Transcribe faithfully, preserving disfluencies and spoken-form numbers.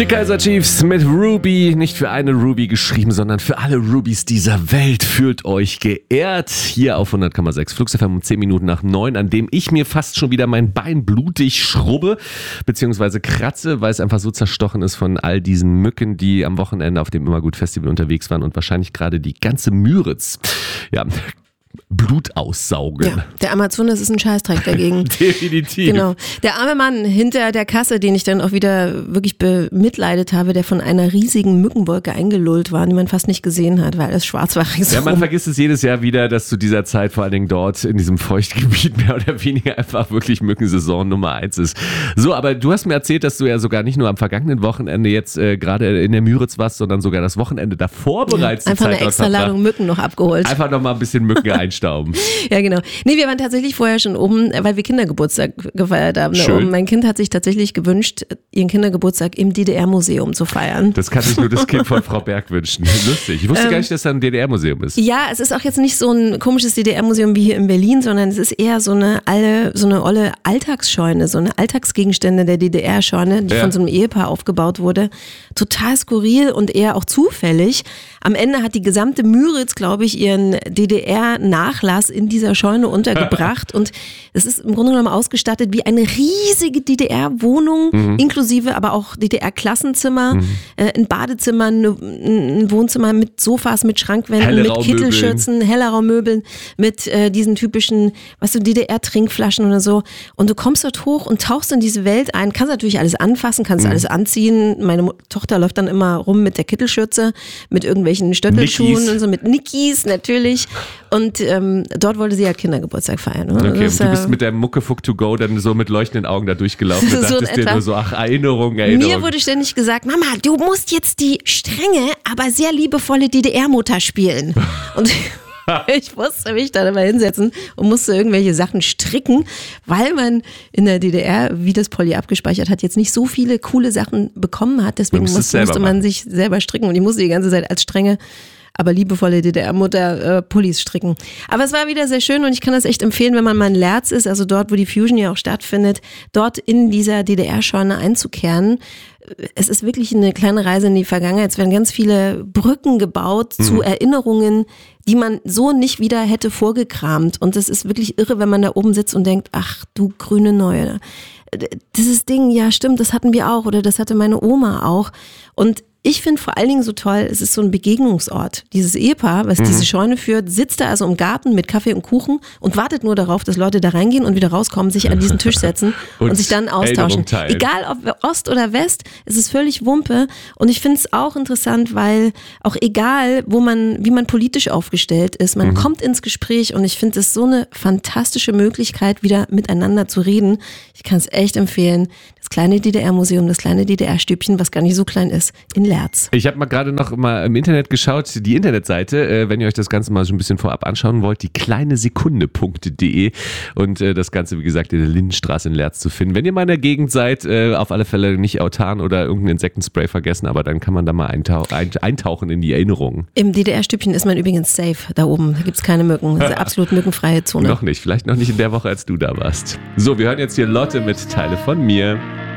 Die Kaiser Chiefs mit Ruby, nicht für eine Ruby geschrieben, sondern für alle Rubys dieser Welt. Fühlt euch geehrt. Hier auf hundert Komma sechs Flux F M um zehn Minuten nach neun, an dem ich mir fast schon wieder mein Bein blutig schrubbe, beziehungsweise kratze, weil es einfach so zerstochen ist von all diesen Mücken, die am Wochenende auf dem Immergut Festival unterwegs waren und wahrscheinlich gerade die ganze Müritz, ja, Blut aussaugen. Ja, der Amazonas ist ein Scheißdreck dagegen. Definitiv. Genau. Der arme Mann hinter der Kasse, den ich dann auch wieder wirklich bemitleidet habe, der von einer riesigen Mückenwolke eingelullt war, die man fast nicht gesehen hat, weil alles schwarz war. Ja, man vergisst es jedes Jahr wieder, dass zu dieser Zeit vor allen Dingen dort in diesem Feuchtgebiet mehr oder weniger einfach wirklich Mückensaison Nummer eins ist. So, aber du hast mir erzählt, dass du ja sogar nicht nur am vergangenen Wochenende jetzt äh, gerade in der Müritz warst, sondern sogar das Wochenende davor bereits. Ja, einfach Zeit eine extra Ladung Mücken noch abgeholt. Einfach noch mal ein bisschen Mücken einstauben. Ja, genau. Nee, wir waren tatsächlich vorher schon oben, weil wir Kindergeburtstag gefeiert haben. Schön. Oben. Mein Kind hat sich tatsächlich gewünscht, ihren Kindergeburtstag im D D R-Museum zu feiern. Das kann sich nur das Kind von Frau Berg wünschen. Lustig. Ich wusste ähm, gar nicht, dass da ein D D R-Museum ist. Ja, es ist auch jetzt nicht so ein komisches D D R-Museum wie hier in Berlin, sondern es ist eher so eine alle, so eine olle Alltagsscheune, so eine Alltagsgegenstände der D D R-Scheune, die ja. von so einem Ehepaar aufgebaut wurde. Total skurril und eher auch zufällig. Am Ende hat die gesamte Müritz, glaube ich, ihren D D R-Nachlass in dieser Scheune untergebracht und es ist im Grunde genommen ausgestattet wie eine riesige D D R-Wohnung, mhm. inklusive aber auch D D R-Klassenzimmer, mhm. äh, ein Badezimmer, ein Wohnzimmer mit Sofas, mit Schrankwänden, helle mit Kittelschürzen, Helleraummöbeln, mit äh, diesen typischen, weißt du, D D R-Trinkflaschen oder so. Und du kommst dort hoch und tauchst in diese Welt ein, kannst natürlich alles anfassen, kannst mhm. alles anziehen. Meine Tochter läuft dann immer rum mit der Kittelschürze, mit irgendwelchen Stöckelschuhen Nickies. Und so, mit Nickies natürlich. Und ähm, dort wollte sie ja Kindergeburtstag feiern. Ne? Okay, das, und du bist äh, mit der Mucke Fuck to go dann so mit leuchtenden Augen da durchgelaufen und so dachtest dir nur so, ach, Erinnerung, Erinnerung. Mir wurde ständig gesagt, Mama, du musst jetzt die strenge, aber sehr liebevolle D D R-Mutter spielen. Und ich musste mich dann immer hinsetzen und musste irgendwelche Sachen stricken, weil man in der D D R, wie das Polly abgespeichert hat, jetzt nicht so viele coole Sachen bekommen hat. Deswegen musste, musste man machen. sich selber stricken und ich musste die ganze Zeit als strenge, aber liebevolle D D R-Mutter äh, Pullis stricken. Aber es war wieder sehr schön und ich kann das echt empfehlen, wenn man mal in Lerz ist, also dort, wo die Fusion ja auch stattfindet, dort in dieser D D R-Scheune einzukehren. Es ist wirklich eine kleine Reise in die Vergangenheit. Es werden ganz viele Brücken gebaut mhm. zu Erinnerungen, die man so nicht wieder hätte vorgekramt. Und das ist wirklich irre, wenn man da oben sitzt und denkt, ach du grüne Neue. Dieses Ding, ja stimmt, das hatten wir auch oder das hatte meine Oma auch. Und ich finde vor allen Dingen so toll, es ist so ein Begegnungsort. Dieses Ehepaar, was mhm. diese Scheune führt, sitzt da also im Garten mit Kaffee und Kuchen und wartet nur darauf, dass Leute da reingehen und wieder rauskommen, sich an diesen Tisch setzen und, und sich dann austauschen. Egal ob Ost oder West, es ist völlig Wumpe. Und ich finde es auch interessant, weil auch egal, wo man, wie man politisch aufgestellt ist, man mhm. kommt ins Gespräch und ich finde es so eine fantastische Möglichkeit, wieder miteinander zu reden. Ich kann es echt empfehlen. Das kleine D D R-Museum, das kleine D D R-Stübchen, was gar nicht so klein ist, in Lerz. Ich habe mal gerade noch mal im Internet geschaut, die Internetseite, äh, wenn ihr euch das Ganze mal so ein bisschen vorab anschauen wollt, die kleine Sekunde punkt de und äh, das Ganze, wie gesagt, in der Lindenstraße in Lerz zu finden. Wenn ihr mal in der Gegend seid, äh, auf alle Fälle nicht autan oder irgendein Insektenspray vergessen, aber dann kann man da mal eintauch, eintauchen in die Erinnerungen. Im D D R-Stübchen ist man übrigens safe, da oben, da gibt es keine Mücken, das ist eine absolut mückenfreie Zone. Noch nicht, vielleicht noch nicht in der Woche, als du da warst. So, wir hören jetzt hier Lotte mit Teile von mir.